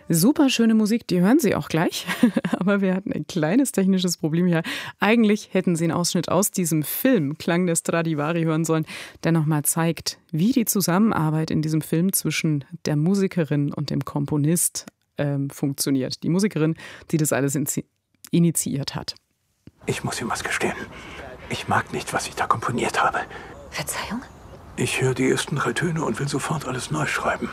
Super schöne Musik, die hören Sie auch gleich. Aber wir hatten ein kleines technisches Problem hier. Eigentlich hätten Sie einen Ausschnitt aus diesem Film Klang der Stradivari hören sollen, der nochmal zeigt, wie die Zusammenarbeit in diesem Film zwischen der Musikerin und dem Komponist funktioniert. Die Musikerin, die das alles initiiert hat. Ich muss Ihnen was gestehen. Ich mag nicht, was ich da komponiert habe. Verzeihung? Ich höre die ersten 3 Töne und will sofort alles neu schreiben.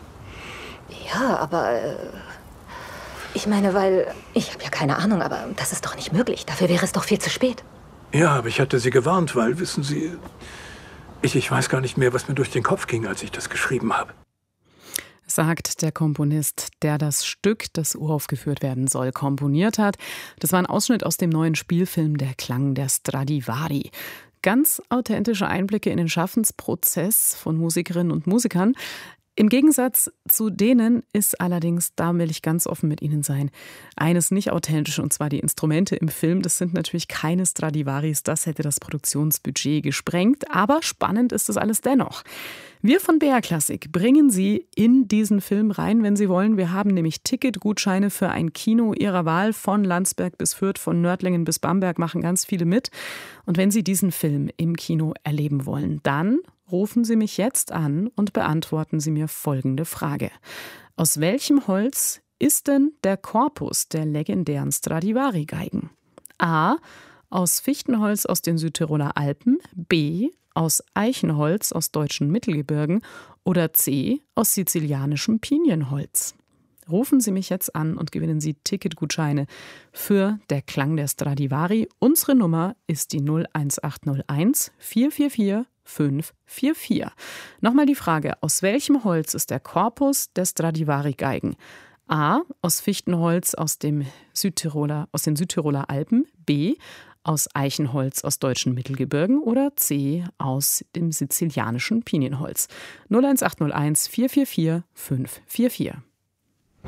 Ja, aber ich meine, weil ich habe ja keine Ahnung, aber das ist doch nicht möglich. Dafür wäre es doch viel zu spät. Ja, aber ich hatte Sie gewarnt, weil, wissen Sie, ich weiß gar nicht mehr, was mir durch den Kopf ging, als ich das geschrieben habe. Sagt der Komponist, der das Stück, das uraufgeführt werden soll, komponiert hat. Das war ein Ausschnitt aus dem neuen Spielfilm Der Klang der Stradivari. Ganz authentische Einblicke in den Schaffensprozess von Musikerinnen und Musikern. Im Gegensatz zu denen ist allerdings, da will ich ganz offen mit Ihnen sein, eines nicht authentisch, und zwar die Instrumente im Film. Das sind natürlich keine Stradivaris, das hätte das Produktionsbudget gesprengt, aber spannend ist das alles dennoch. Wir von BR Klassik bringen Sie in diesen Film rein, wenn Sie wollen. Wir haben nämlich Ticketgutscheine für ein Kino Ihrer Wahl, von Landsberg bis Fürth, von Nördlingen bis Bamberg, machen ganz viele mit. Und wenn Sie diesen Film im Kino erleben wollen, dann rufen Sie mich jetzt an und beantworten Sie mir folgende Frage. Aus welchem Holz ist denn der Korpus der legendären Stradivari-Geigen? A. Aus Fichtenholz aus den Südtiroler Alpen, B. aus Eichenholz aus deutschen Mittelgebirgen oder C. aus sizilianischem Pinienholz? Rufen Sie mich jetzt an und gewinnen Sie Ticketgutscheine für Der Klang der Stradivari. Unsere Nummer ist die 01801 444 544. Nochmal die Frage, aus welchem Holz ist der Korpus der Stradivari-Geigen? A. aus Fichtenholz aus den Südtiroler Alpen, B. aus Eichenholz aus deutschen Mittelgebirgen oder C. aus dem sizilianischen Pinienholz. 01801 444 544.